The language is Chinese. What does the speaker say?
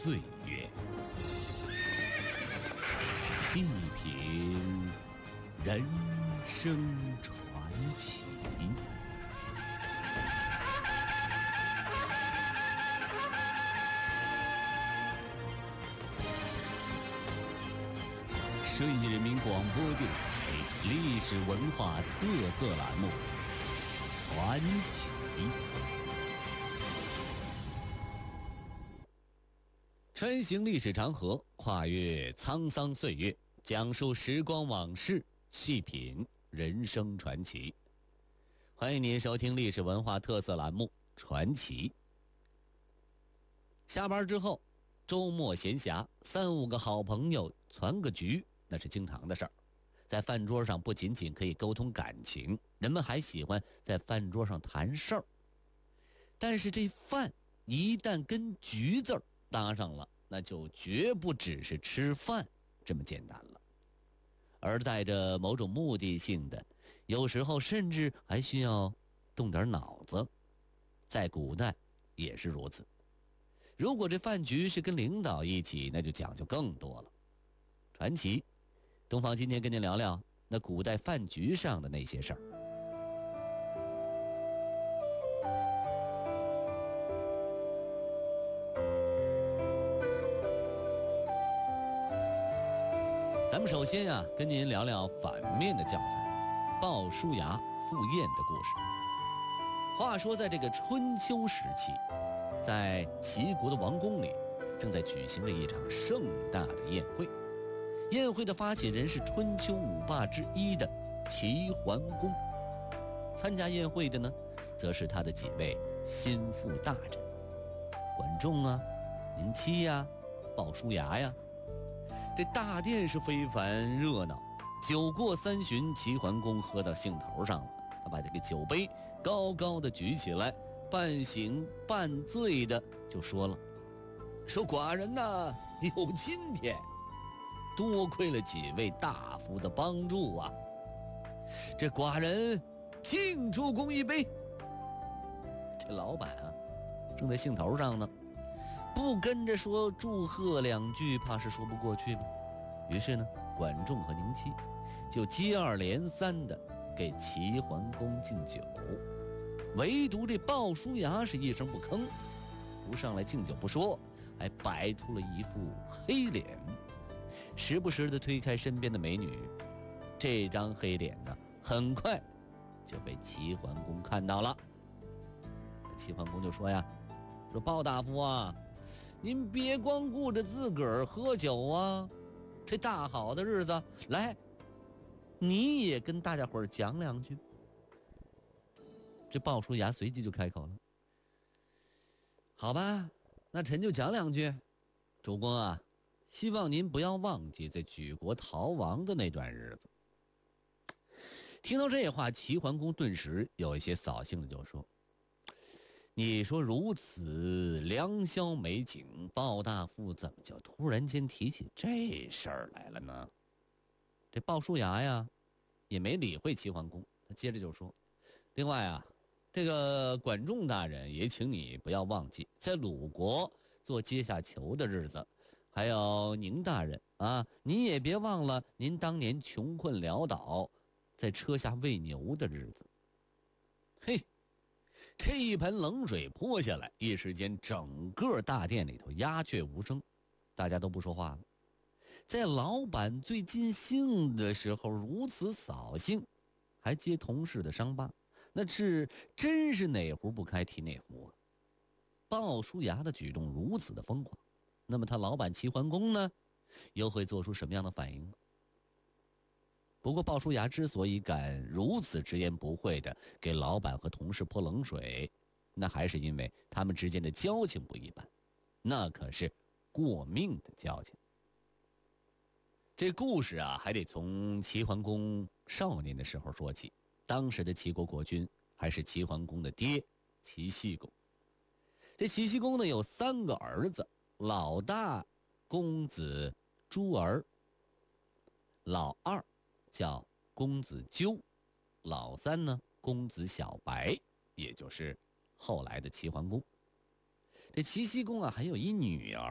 岁月，一品人生传奇。顺义人民广播电台历史文化特色栏目《传奇》。穿行历史长河，跨越沧桑岁月，讲述时光往事，细品人生传奇。欢迎您收听历史文化特色栏目《传奇》。下班之后，周末闲暇，3-5个好朋友攒个局，那是经常的事儿。在饭桌上不仅仅可以沟通感情，人们还喜欢在饭桌上谈事儿。但是这饭一旦跟局字儿搭上了，那就绝不只是吃饭这么简单了，而带着某种目的性的，有时候甚至还需要动点脑子。在古代也是如此。如果这饭局是跟领导一起，那就讲究更多了。传奇东方今天跟您聊聊那古代饭局上的那些事儿。咱们首先跟您聊聊反面的教材鲍叔牙赴宴的故事。话说在这个春秋时期，在齐国的王宫里正在举行着一场盛大的宴会。宴会的发起人是春秋5霸之一的齐桓公，参加宴会的呢，则是他的几位心腹大臣，管仲宁戚鲍叔牙这大殿是非凡热闹。酒过3巡，齐桓公喝到兴头上了，他把这个酒杯高高的举起来，半醒半醉的就说了：“说寡人有今天，多亏了几位大夫的帮助这寡人敬诸公一杯。”这老板正在兴头上呢，不跟着说祝贺2句，怕是说不过去了。于是呢，管仲和宁戚就接二连三的给齐桓公敬酒，唯独这鲍叔牙是一声不吭，不上来敬酒不说，还摆出了一副黑脸，时不时的推开身边的美女。这张黑脸很快就被齐桓公看到了。齐桓公就说说鲍大夫您别光顾着自个儿喝酒这大好的日子，来，你也跟大家伙儿讲2句。这鲍叔牙随即就开口了：“好吧，那臣就讲2句。主公希望您不要忘记在举国逃亡的那段日子。”听到这话，齐桓公顿时有一些扫兴的就说：“你说如此良宵美景，鲍大夫怎么就突然间提起这事儿来了呢？”这鲍叔牙也没理会齐桓公，他接着就说：“另外这个管仲大人也请你不要忘记，在鲁国做阶下囚的日子，还有宁大人您也别忘了您当年穷困潦倒，在车下喂牛的日子。”嘿，这一盆冷水泼下来，一时间整个大殿里头鸦雀无声，大家都不说话了。在老板最尽兴的时候如此扫兴，还揭同事的伤疤，那是真是哪壶不开提哪壶鲍叔牙的举动如此的疯狂，那么他老板齐桓公呢，又会做出什么样的反应？不过鲍叔牙之所以敢如此直言不讳的给老板和同事泼冷水，那还是因为他们之间的交情不一般，那可是过命的交情。这故事还得从齐桓公少年的时候说起。当时的齐国国君还是齐桓公的爹齐僖公。这齐僖公呢有3个儿子，老大公子朱儿，老二叫公子纠，老三呢公子小白，也就是后来的齐桓公。这齐僖公还有一女儿